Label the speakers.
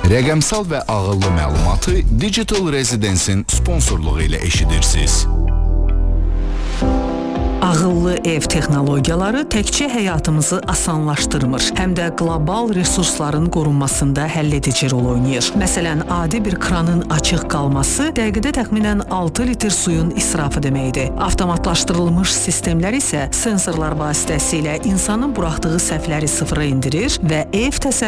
Speaker 1: Rəqəmsal və ağıllı məlumatı Digital Residence'in sponsorluğu ilə eşidirsiniz.
Speaker 2: Ağıllı ev texnologiyaları təkcə həyatımızı asanlaşdırmır, həm də qlobal resursların qorunmasında həlledici rol oynayır. Məsələn, adi bir kranın açıq qalması dəqiqədə təxminən 6 litr suyun israfı deməkdir. Avtomatlaşdırılmış sistemlər isə sensorlar vasitəsilə insanın buraxdığı səhvləri sıfıra indirir və ev təsərrüfatı